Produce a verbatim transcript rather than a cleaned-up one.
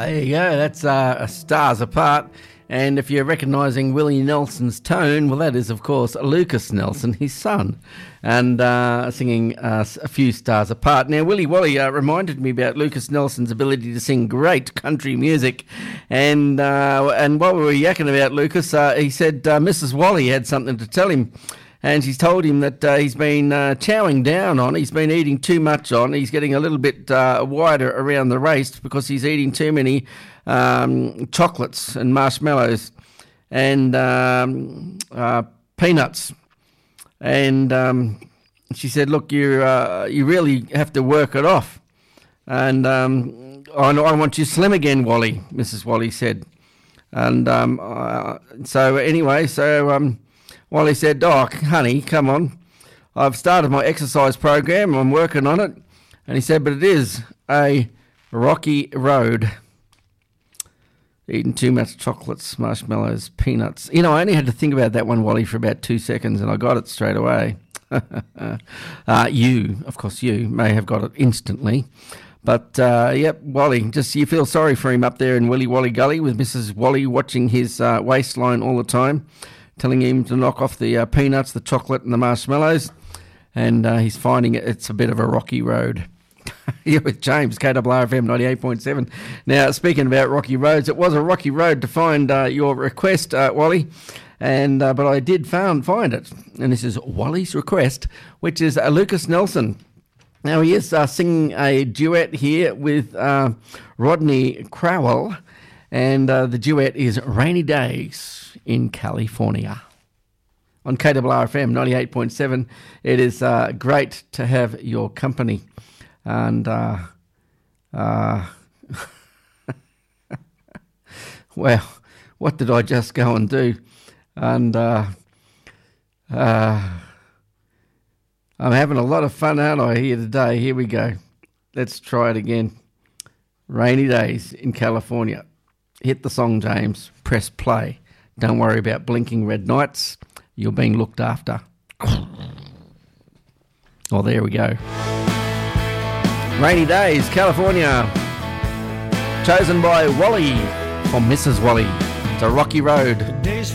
There you go, that's uh, Stars Apart. And if you're recognising Willie Nelson's tone, well, that is, of course, Lucas Nelson, his son, and uh, singing uh, a few stars apart. Now, Willie Wally uh, reminded me about Lucas Nelson's ability to sing great country music. And uh, and while we were yakking about Lucas, uh, he said uh, Missus Wally had something to tell him. And she's told him that uh, he's been uh, chowing down on, he's been eating too much on, he's getting a little bit uh, wider around the waist because he's eating too many um, chocolates and marshmallows and um, uh, peanuts. And um, she said, look, you uh, you really have to work it off. And um, I, I want you slim again, Wally, Missus Wally said. And um, uh, so anyway, so... Um, Wally said, oh, honey, come on. I've started my exercise program. I'm working on it. And he said, but it is a rocky road. Eating too much chocolates, marshmallows, peanuts. You know, I only had to think about that one, Wally, for about two seconds, and I got it straight away. uh, you, of course, you may have got it instantly. But, uh, yep, Wally, just you feel sorry for him up there in Willy Wally Gully with Missus Wally watching his uh, waistline all the time, telling him to knock off the uh, peanuts, the chocolate and the marshmallows, and uh, he's finding it, it's a bit of a rocky road. Here with James, K R R F M ninety-eight point seven. Now, speaking about rocky roads, it was a rocky road to find uh, your request, uh, Wally, and uh, but I did found, find it, and this is Wally's request, which is uh, Lucas Nelson. Now, he is uh, singing a duet here with uh, Rodney Crowell, and uh, the duet is Rainy Days in California. On K R R F M ninety-eight point seven, it is uh, great to have your company. And, uh, uh, well, what did I just go and do? And uh, uh, I'm having a lot of fun, aren't I, here today? Here we go. Let's try it again. Rainy Days in California. Hit the song, James. Press play. Don't worry about blinking red nights. You're being looked after. Oh, there we go. Rainy Days, California. Chosen by Wally from Missus Wally. It's a rocky road.